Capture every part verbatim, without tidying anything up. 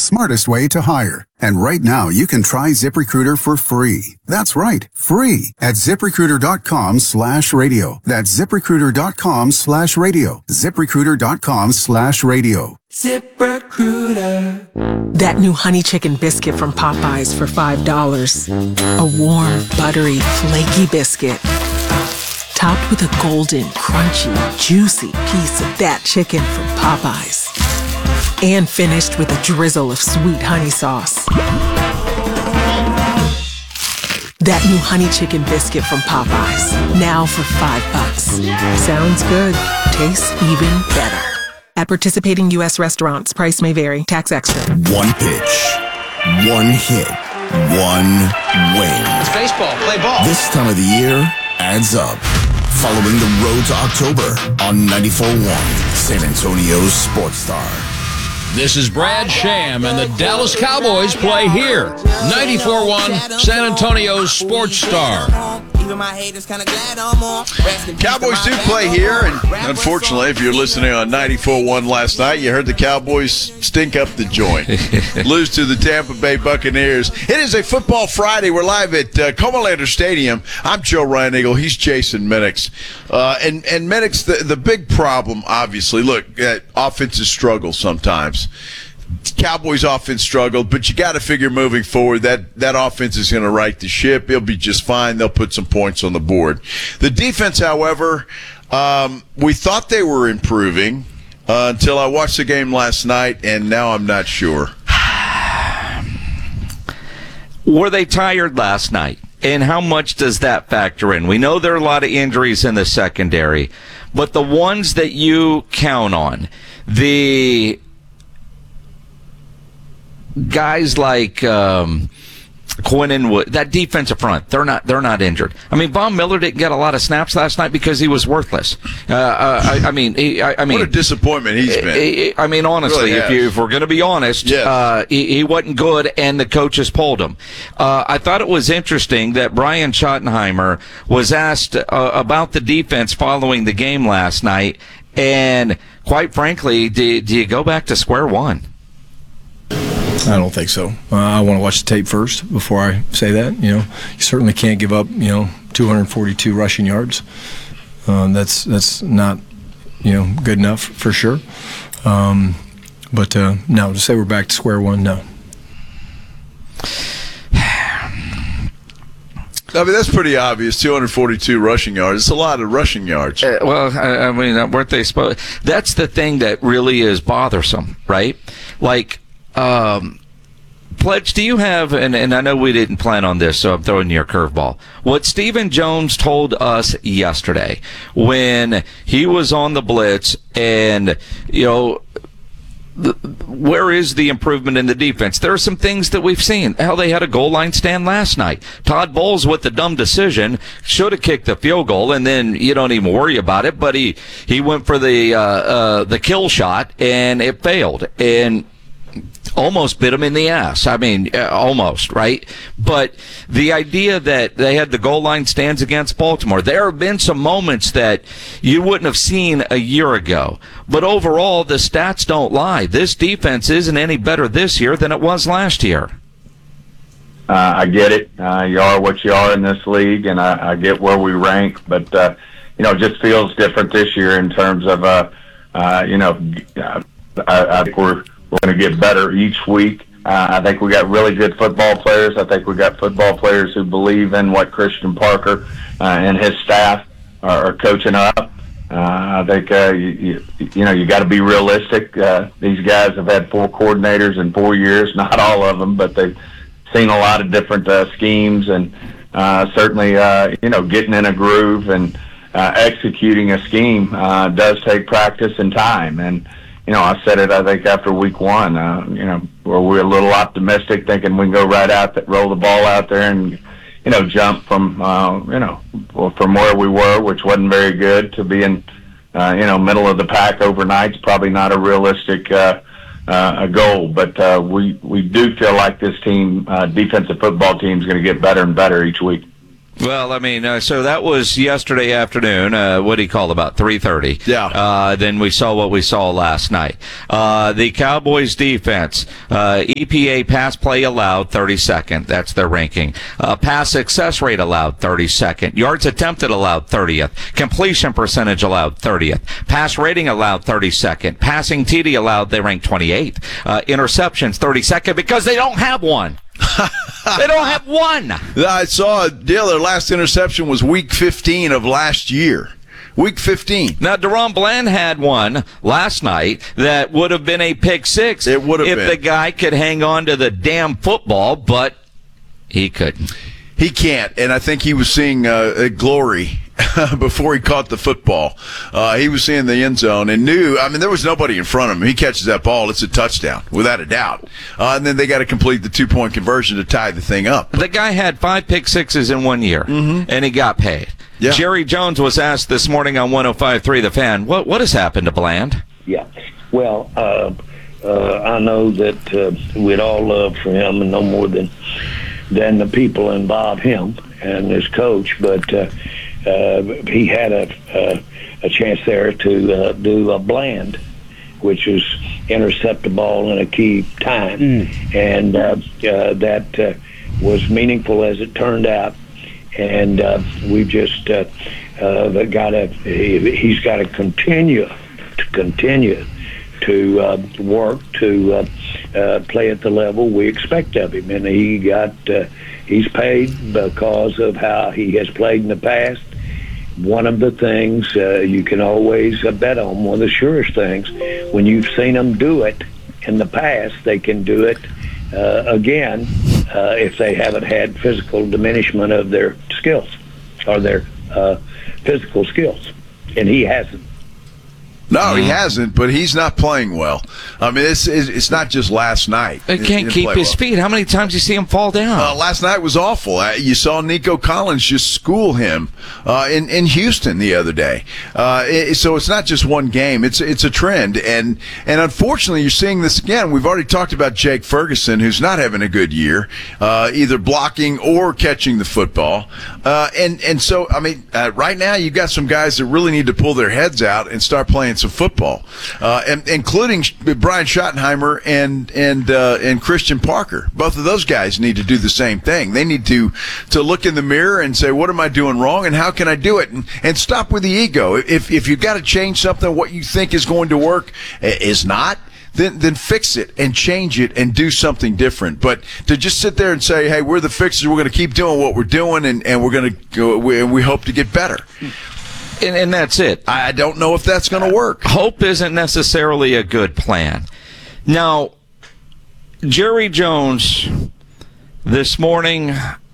smartest way to hire. And right now, you can try ZipRecruiter for free. That's right, free at ZipRecruiter.com slash radio. That's ZipRecruiter.com slash radio. ZipRecruiter.com slash radio. ZipRecruiter. That new honey chicken biscuit from Popeyes for five dollars. A warm, buttery, flaky biscuit. Topped with a golden, crunchy, juicy piece of that chicken from Popeyes. And finished with a drizzle of sweet honey sauce. That new honey chicken biscuit from Popeyes. Now for five bucks. Sounds good. Tastes even better. At participating U S restaurants, price may vary. Tax extra. One pitch. One hit. One win. It's baseball. Play ball. This time of the year adds up. Following the road to October on ninety-four point one, San Antonio's Sports Star. This is Brad Sham, and the Dallas Cowboys play here. ninety-four point one, San Antonio's Sports Star. Cowboys do play here, and unfortunately, if you're listening on ninety-four point one last night, you heard the Cowboys stink up the joint. Lose to the Tampa Bay Buccaneers. It is a Football Friday. We're live at uh, Comalander Stadium. I'm Joe Ryan Eagle. He's Jason Minix. Uh, and, and Minix, the, the big problem, obviously, look, uh, offenses struggle sometimes. Cowboys offense struggled, but you got to figure moving forward that that offense is going to right the ship. It'll be just fine. They'll put some points on the board. The defense, however, um, we thought they were improving uh, until I watched the game last night, and now I'm not sure. Were they tired last night? And how much does that factor in? We know there are a lot of injuries in the secondary, but the ones that you count on, the guys like um, Quinn and Wood, that defensive front, they're not they're not injured. I mean, Von Miller didn't get a lot of snaps last night because he was worthless. Uh, uh, I, I mean, he, I, I mean, what a disappointment he's been. I, I mean, honestly, really if, you, if we're going to be honest, yes. uh, he, he wasn't good, and the coaches pulled him. Uh, I thought it was interesting that Brian Schottenheimer was asked uh, about the defense following the game last night, and quite frankly, do, do you go back to square one? I don't think so. Uh, I want to watch the tape first before I say that. You know, you certainly can't give up, you know, two hundred forty-two rushing yards. Uh, that's that's not, you know, good enough for sure. Um, but uh, no, to say we're back to square one, no. I mean, that's pretty obvious. two hundred forty-two rushing yards. It's a lot of rushing yards. Uh, well, I, I mean, weren't they supposed? That's the thing that really is bothersome, right? Like. Um, Pledge, do you have, and, and I know we didn't plan on this, so I'm throwing you a curveball. What Stephen Jones told us yesterday when he was on the blitz and, you know, the, where is the improvement in the defense? There are some things that we've seen. Hell, they had a goal line stand last night. Todd Bowles with the dumb decision should have kicked the field goal, and then you don't even worry about it, but he, he went for the, uh, uh, the kill shot, and it failed. And almost bit him in the ass. I mean, uh, almost, right? But the idea that they had the goal line stands against Baltimore, there have been some moments that you wouldn't have seen a year ago. But overall, the stats don't lie. This defense isn't any better this year than it was last year. Uh, I get it. Uh, you are what you are in this league, and I, I get where we rank. But, uh, you know, it just feels different this year in terms of, uh, uh, you know, I, I think we're We're going to get better each week. Uh, I think we got really good football players. I think we got football players who believe in what Christian Parker uh, and his staff are, are coaching up. Uh, I think uh, you, you, you know you got to be realistic. Uh, these guys have had four coordinators in four years. Not all of them, but they've seen a lot of different uh, schemes, and uh, certainly uh, you know getting in a groove and uh, executing a scheme uh, does take practice and time. And you know, I said it, I think, after week one, uh, you know, where we're a little optimistic, thinking we can go right out, that roll the ball out there and, you know, jump from, uh, you know, from where we were, which wasn't very good, to being, uh, you know, middle of the pack overnight. It's probably not a realistic uh, uh, a goal. But uh, we, we do feel like this team, uh, defensive football team, is going to get better and better each week. Well, I mean, uh, so that was yesterday afternoon. Uh, what do you call it, about three thirty? Yeah. Uh, then we saw what we saw last night. Uh, the Cowboys defense, uh, E P A pass play allowed, thirty-second. That's their ranking. Uh, pass success rate allowed, thirty-second. Yards attempted allowed, thirtieth. Completion percentage allowed, thirtieth. Pass rating allowed, thirty-second. Passing T D allowed, they ranked twenty-eighth. Uh, interceptions, thirty-second, because they don't have one. They don't have one. I saw a deal. Their last interception was week fifteen of last year. Week fifteen. Now, Deron Bland had one last night that would have been a pick six. It would have if been. the guy could hang on to the damn football, but he couldn't. He can't, and I think he was seeing uh, glory before he caught the football. Uh, he was seeing the end zone and knew, I mean, there was nobody in front of him. He catches that ball, it's a touchdown, without a doubt. Uh, and then they got to complete the two-point conversion to tie the thing up. The guy had five pick sixes in one year, mm-hmm. and he got paid. Yeah. Jerry Jones was asked this morning on one oh five point three The Fan, what, what has happened to Bland? Yeah, well, uh, uh, I know that uh, we'd all love for him, and no more than than the people involved him and his coach, but uh, uh, he had a, a a chance there to uh, do a Bland, which is intercept the ball in a key time, mm. and uh, uh, that uh, was meaningful as it turned out. And uh, we've just uh, uh, got to he, he's got to continue to continue to uh, work to uh, uh, play at the level we expect of him, and he got uh, he's paid because of how he has played in the past. One of the things uh, you can always uh, bet on, one of the surest things, when you've seen them do it in the past, they can do it uh, again uh, if they haven't had physical diminishment of their skills or their uh, physical skills, and he hasn't. No, he hasn't, but he's not playing well. I mean, it's it's not just last night. He can't keep his well. feet. How many times do you see him fall down? Uh, last night was awful. Uh, you saw Nico Collins just school him uh, in in Houston the other day. Uh, it, so it's not just one game. It's it's a trend, and and unfortunately, you're seeing this again. We've already talked about Jake Ferguson, who's not having a good year, uh, either blocking or catching the football. Uh, and and so I mean, uh, right now you've got some guys that really need to pull their heads out and start playing some football, uh, and, including Brian Schottenheimer and and uh, and Christian Parker. Both of those guys need to do the same thing. They need to to look in the mirror and say, what am I doing wrong, and how can I do it, and, and stop with the ego. If if you've got to change something, what you think is going to work is not, then then fix it and change it and do something different. But to just sit there and say, hey, we're the fixers, we're going to keep doing what we're doing, and, and we're going to go, we, we hope to get better. And, and that's it. I don't know if that's going to work. Hope isn't necessarily a good plan. Now, Jerry Jones this morning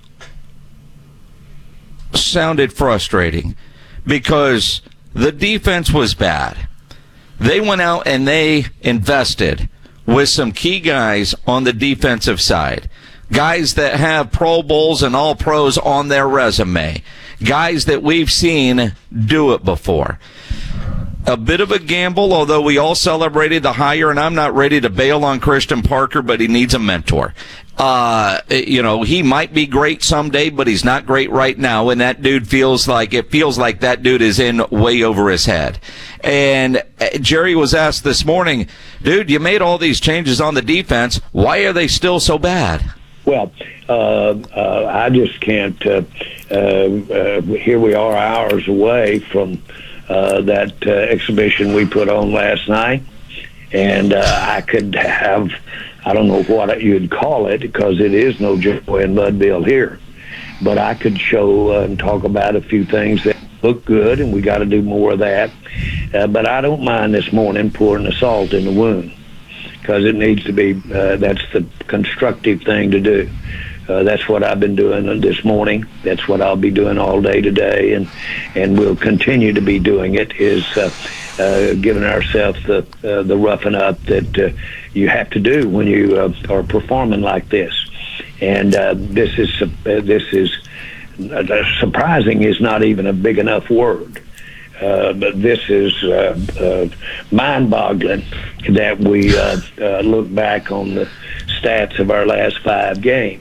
sounded frustrating because the defense was bad. They went out and they invested with some key guys on the defensive side. Guys that have Pro Bowls and All Pros on their resume. Guys that we've seen do it before. A bit of a gamble, although we all celebrated the hire, and I'm not ready to bail on Christian Parker, but he needs a mentor. Uh, you know, he might be great someday, but he's not great right now, and that dude feels like, it feels like that dude is in way over his head. And Jerry was asked this morning, dude, you made all these changes on the defense. Why are they still so bad? Well, uh, uh, I just can't. Uh, uh, uh, here we are, hours away from uh, that uh, exhibition we put on last night, and uh, I could have, I don't know what you'd call it, because it is no joy in Mudville here, but I could show uh, and talk about a few things that look good, and we got to do more of that. Uh, but I don't mind this morning pouring the salt in the wound, because it needs to be, uh, that's the constructive thing to do. Uh, that's what I've been doing this morning. That's what I'll be doing all day today, and and we'll continue to be doing it, is uh, uh, giving ourselves the uh, the roughing up that uh, you have to do when you uh, are performing like this. And uh, this is, uh, this is uh, surprising is not even a big enough word. Uh, but this is uh, uh, mind-boggling that we uh, uh, look back on the stats of our last five games.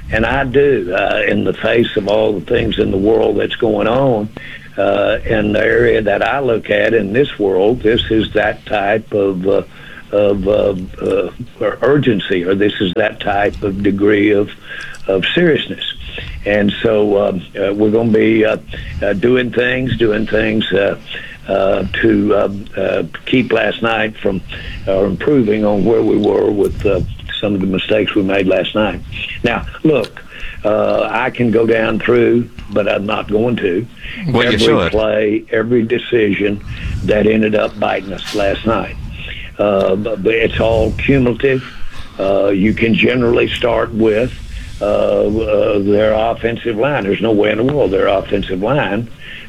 and I do, uh, in the face of all the things in the world that's going on. Uh, in the area that I look at in this world, this is that type of uh, of uh, uh, urgency, or this is that type of degree of of seriousness. And so uh, uh, we're going to be uh, uh, doing things, doing things uh, uh, to uh, uh, keep last night from uh, improving on where we were with uh, some of the mistakes we made last night. Now, look. Uh, I can go down through, but I'm not going to. Well, every you should. play, every decision that ended up biting us last night. Uh, but, but it's all cumulative. Uh, you can generally start with uh, uh, their offensive line. There's no way in the world their offensive line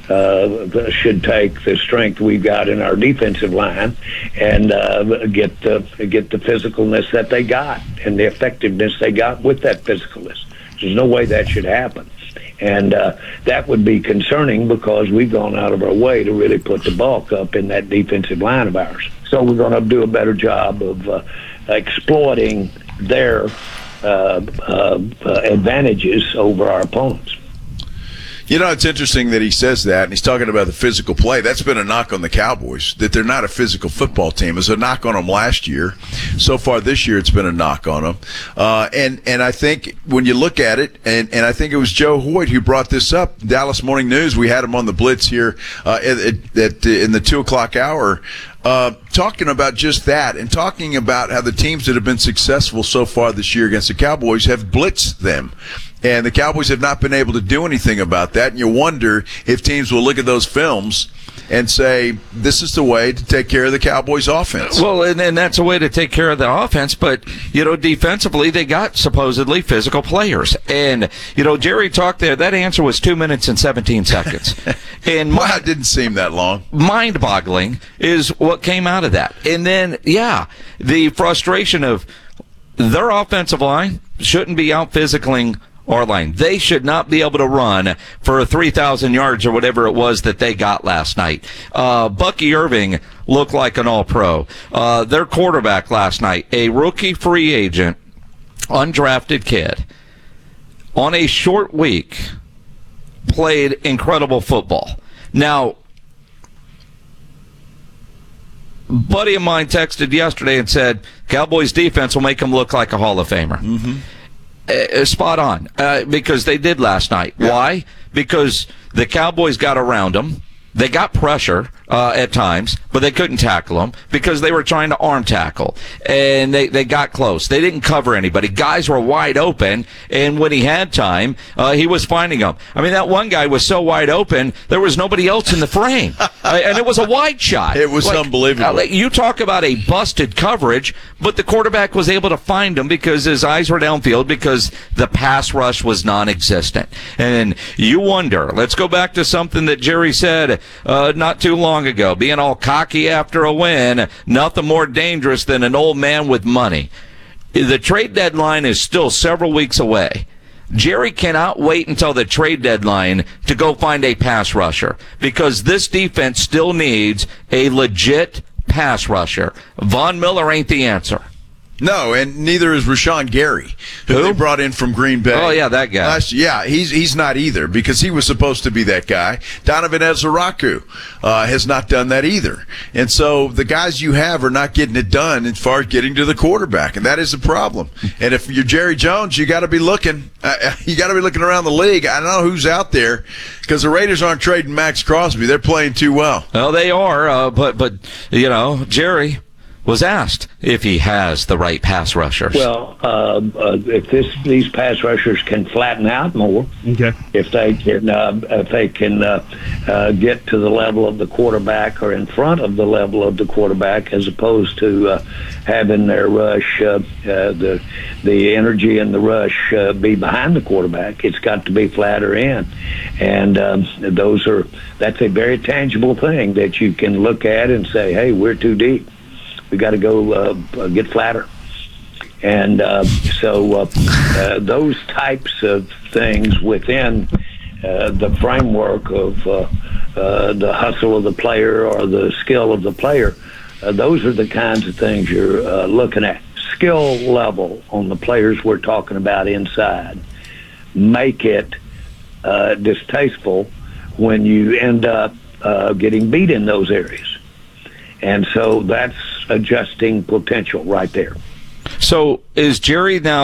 uh, should take the strength we've got in our defensive line and uh, get the get the physicalness that they got and the effectiveness they got with that physicalness. There's no way that should happen. And uh, that would be concerning because we've gone out of our way to really put the bulk up in that defensive line of ours. So we're going to do a better job of uh, exploiting their uh, uh, uh, advantages over our opponents. You know, it's interesting that he says that, and he's talking about the physical play. That's been a knock on the Cowboys, that they're not a physical football team. It was a knock on them last year. So far this year, it's been a knock on them. Uh, and, and I think when you look at it, and, and I think it was Joe Hoyt who brought this up, Dallas Morning News, we had him on the Blitz here uh, at, at, in the two o'clock hour, Uh, talking about just that and talking about how the teams that have been successful so far this year against the Cowboys have blitzed them. And the Cowboys have not been able to do anything about that. And you wonder if teams will look at those films and say, this is the way to take care of the Cowboys' offense. Well, and, and that's a way to take care of the offense. But, you know, defensively, they got supposedly physical players. And, you know, Jerry talked there. That answer was two minutes and seventeen seconds. And well, it didn't seem that long. Mind-boggling is what came out of that. And then, yeah, the frustration of their offensive line shouldn't be out physicaling our line. They should not be able to run for three thousand yards or whatever it was that they got last night. Uh, Bucky Irving looked like an all-pro. Uh, their quarterback last night, a rookie free agent, undrafted kid, on a short week, played incredible football. Now, a buddy of mine texted yesterday and said, Cowboys defense will make them look like a Hall of Famer. Mm-hmm. Uh, spot on, uh, because they did last night. Yeah. Why? Because the Cowboys got around them. They got pressure uh, at times, but they couldn't tackle them because they were trying to arm tackle, and they, they got close. They didn't cover anybody. Guys were wide open, and when he had time, uh, he was finding them. I mean, that one guy was so wide open, there was nobody else in the frame, uh, and it was a wide shot. It was like, unbelievable. Uh, you talk about a busted coverage, but the quarterback was able to find him because his eyes were downfield because the pass rush was non-existent. And you wonder, let's go back to something that Jerry said Uh, not too long ago, being all cocky after a win, nothing more dangerous than an old man with money. The trade deadline is still several weeks away. Jerry cannot wait until the trade deadline to go find a pass rusher because this defense still needs a legit pass rusher. Von Miller ain't the answer. No, and neither is Rashawn Gary, who, who they brought in from Green Bay. Oh, yeah, that guy. Last, yeah, he's he's not either because he was supposed to be that guy. Donovan Ezaraku uh, has not done that either. And so the guys you have are not getting it done as far as getting to the quarterback, and that is a problem. And if you're Jerry Jones, you got to be looking. Uh, you got to be looking around the league. I don't know who's out there because the Raiders aren't trading Max Crosby. They're playing too well. Well, they are, uh, but, but, you know, Jerry was asked if he has the right pass rushers. Well, uh, uh, if this these pass rushers can flatten out more, okay. if they can uh, if they can uh, uh, get to the level of the quarterback or in front of the level of the quarterback, as opposed to uh, having their rush, uh, uh, the the energy and the rush uh, be behind the quarterback, it's got to be flatter in, and um, those are that's a very tangible thing that you can look at and say, hey, we're too deep. We got to go uh, get flatter. And uh, so uh, uh, those types of things within uh, the framework of uh, uh, the hustle of the player or the skill of the player, uh, those are the kinds of things you're uh, looking at. Skill level on the players we're talking about inside make it uh, distasteful when you end up uh, getting beat in those areas. And so that's adjusting potential right there. So is Jerry now